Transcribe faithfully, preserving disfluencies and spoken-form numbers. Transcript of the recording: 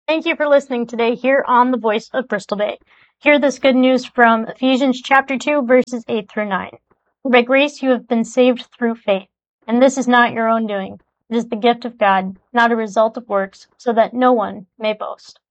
Thank you for listening today here on the Voice of Bristol Bay. Hear this good news from Ephesians chapter two, verses eight through nine. By grace you have been saved through faith, and this is not your own doing. It is the gift of God, not a result of works, so that no one may boast.